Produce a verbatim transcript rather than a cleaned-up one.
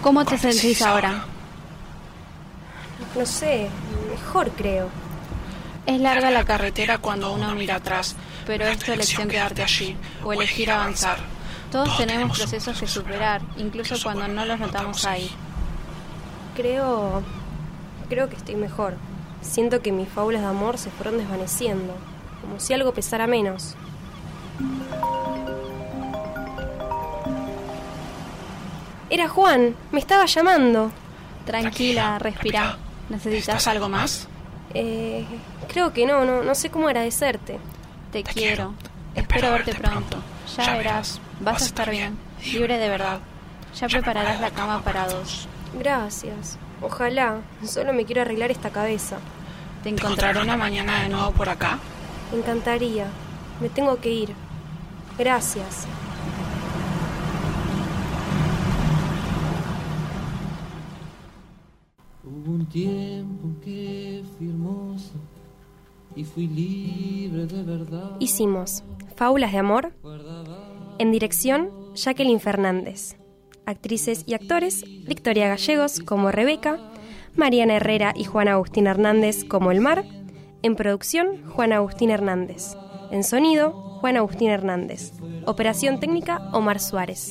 ¿Cómo te sentís ahora? No sé, mejor creo. Es larga la carretera cuando uno mira atrás, pero es tu elección quedarte allí o elegir avanzar. Todos tenemos procesos que superar, incluso cuando no los notamos ahí. Creo... creo que estoy mejor. Siento que mis fábulas de amor se fueron desvaneciendo, como si algo pesara menos. Era Juan, me estaba llamando. Tranquila, respira. ¿Necesitas algo más? Eh, creo que no, no, no sé cómo agradecerte. Te quiero. Espero verte pronto. Ya verás, vas a estar bien, libre de verdad. Ya prepararás la cama para dos. Gracias. Ojalá. Solo me quiero arreglar esta cabeza. ¿Te encontraré una mañana de nuevo por acá? Me encantaría. Me tengo que ir. Gracias. Hubo un tiempo que fui hermosa y fui libre de verdad. Hicimos Fábulas de Amor. En dirección, Jacqueline Fernández. Actrices y actores, Victoria Gallegos como Rebeca, Mariana Herrera y Juan Agustín Hernández como El Mar. En producción, Juan Agustín Hernández. En sonido, Juan Agustín Hernández. Operación técnica, Omar Suárez.